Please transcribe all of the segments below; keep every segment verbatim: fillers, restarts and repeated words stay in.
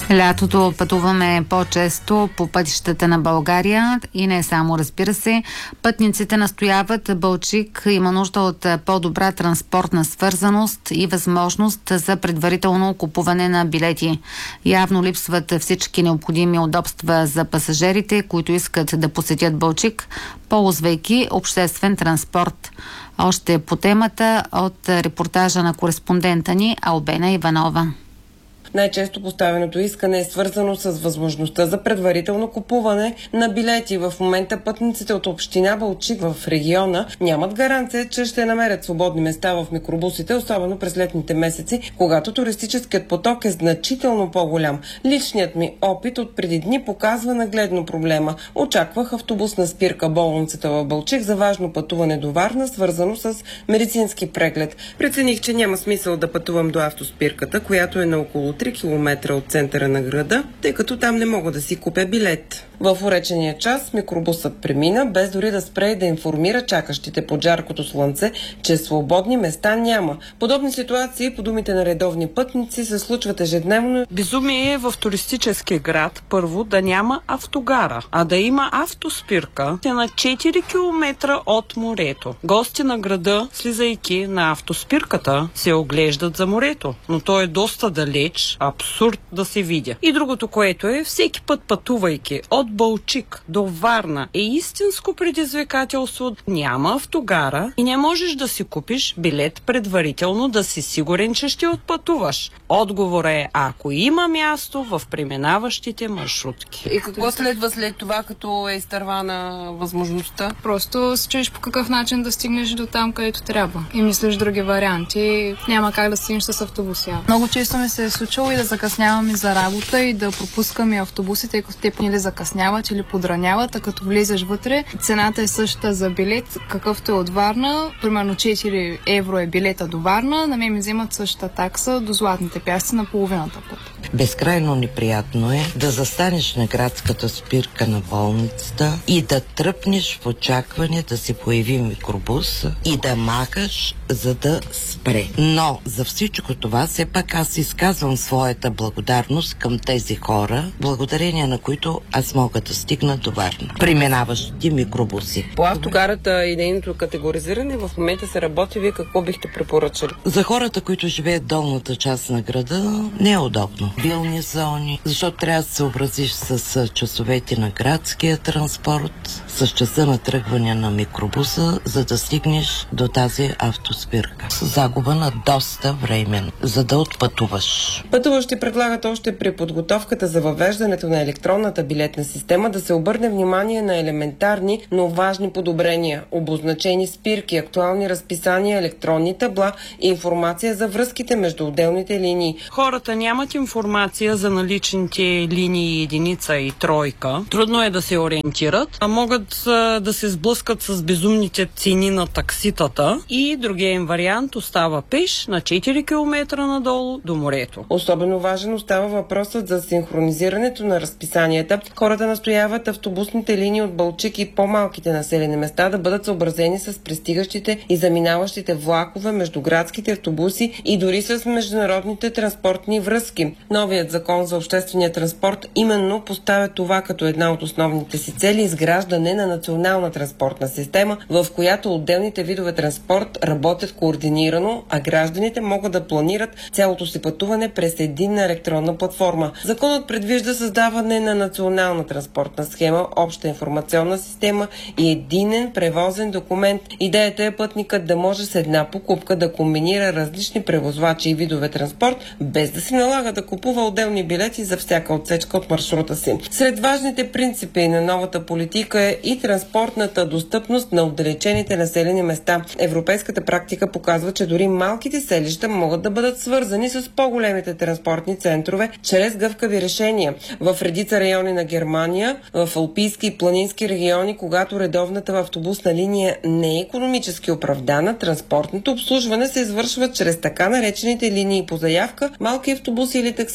Лятото пътуваме по-често по пътищата на България и не само, разбира се. Пътниците настояват, Балчик има нужда от по-добра транспортна свързаност и възможност за предварително купуване на билети. Явно липсват всички необходими удобства за пасажирите, които искат да посетят Балчик, ползвайки обществен транспорт. Още по темата от репортажа на кореспондента ни Албена Иванова. Най-често поставеното искане е свързано с възможността за предварително купуване на билети. В момента пътниците от община Балчик в региона нямат гаранция, че ще намерят свободни места в микробусите, особено през летните месеци, когато туристическият поток е значително по-голям. Личният ми опит от преди дни показва нагледно проблема. Очаквах автобусна спирка болницата в Балчик за важно пътуване до Варна, свързано с медицински преглед. Прецених, че няма смисъл да пътувам до автоспирката, която е на около три километра от центъра на града, тъй като там не мога да си купя билет. В уречения час микробусът премина, без дори да спре и да информира чакащите под жаркото слънце, че свободни места няма. Подобни ситуации, по думите на редовни пътници, се случват ежедневно. Безумие е в туристически град първо да няма автогара, а да има автоспирка на четири километра от морето. Гости на града, слизайки на автоспирката, се оглеждат за морето, но то е доста далеч, абсурд да се видя. И другото, което е, всеки път пътувайки от Балчик до Варна е истинско предизвикателство. Няма автогара и не можеш да си купиш билет предварително, да си сигурен, че ще отпътуваш. Отговорът е, ако има място в преминаващите маршрутки. И какво следва след това, като е изтървана възможността? Просто се чуеш по какъв начин да стигнеш до там, където трябва. И мислиш други варианти. Няма как да стигнеш с автобуси. Много често ми се е случило и да закъснявам и за работа и да пропускам и автобусите, тъй като те или закъсняват или подраняват, а като влизаш вътре, цената е същата за билет, какъвто е от Варна. Примерно четири евро е билета до Варна, на мен ми вземат същата такса до Златните пясъци на половината път. Безкрайно неприятно е да застанеш на градската спирка на болницата и да тръпнеш в очакване да се появи микробус и да махаш, за да спре. Но за всичко това все пак аз изказвам своята благодарност към тези хора, благодарение на които аз мога да стигна до Варна. Преминаващи микробуси. По автогарата и нейното категоризиране в момента се работи. Вие какво бихте препоръчали? За хората, които живеят в долната част на града, не е удобно. Билни зони, защото трябва да се съобразиш с часовете на градския транспорт, с часа на тръгване на микробуса, за да стигнеш до тази автоспирка. С загуба на доста време, за да отпътуваш. Пътуващи предлагат още при подготовката за въвеждането на електронната билетна система да се обърне внимание на елементарни, но важни подобрения. Обозначени спирки, актуални разписания, електронни табла и информация за връзките между отделните линии. Хората нямат информация за наличните линии единица и тройка. Трудно е да се ориентират, а могат а, да се сблъскат с безумните цени на такситата и другия им вариант остава пеш на четири километра надолу до морето. Особено важен остава въпросът за синхронизирането на разписанията. Хората настояват автобусните линии от Балчик и по-малките населени места да бъдат съобразени с пристигащите и заминаващите влакове, междуградските автобуси и дори с международните транспортни връзки. Новият закон за обществения транспорт именно поставя това като една от основните си цели – изграждане на национална транспортна система, в която отделните видове транспорт работят координирано, а гражданите могат да планират цялото си пътуване през единна електронна платформа. Законът предвижда създаване на национална транспортна схема, обща информационна система и единен превозен документ. Идеята е пътникът да може с една покупка да комбинира различни превозвачи и видове транспорт, без да се налага да купува отделни билети за всяка отсечка от маршрута си. Сред важните принципи на новата политика е и транспортната достъпност на отдалечените населени места. Европейската практика показва, че дори малките селища могат да бъдат свързани с по-големите транспортни центрове чрез гъвкави решения. В редица райони на Германия, в алпийски и планински региони, когато редовната автобусна линия не е икономически оправдана, транспортното обслужване се извършва чрез така наречените линии по заявка, малки автобуси или такси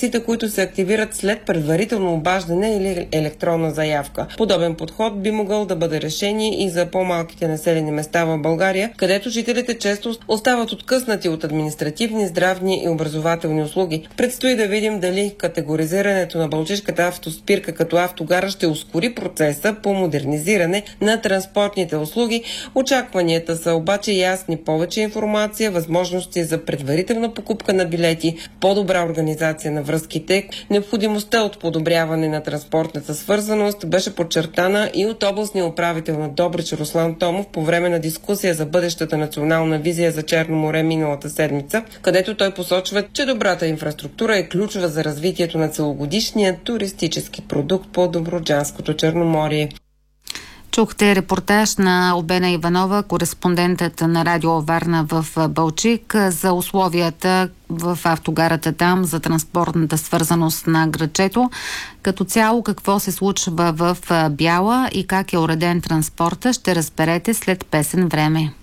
таксита, които се активират след предварително обаждане или електронна заявка. Подобен подход би могъл да бъде решение и за по-малките населени места в България, където жителите често остават откъснати от административни, здравни и образователни услуги. Предстои да видим дали категоризирането на Балчишката автоспирка като автогара ще ускори процеса по модернизиране на транспортните услуги. Очакванията са обаче ясни: повече информация, възможности за предварителна покупка на билети, по-добра организация на връзките. Необходимостта от подобряване на транспортната свързаност беше подчертана и от областния управител на Добрич Руслан Томов по време на дискусия за бъдещата национална визия за Черно море миналата седмица, където той посочва, че добрата инфраструктура е ключова за развитието на целогодишния туристически продукт по Добруджанското Черноморие. Чухте репортаж на Албена Иванова, кореспондентът на Радио Варна в Балчик, за условията в автогарата там, за транспортната свързаност на градчето. Като цяло какво се случва в Бяла и как е уреден транспорта, ще разберете след песен време.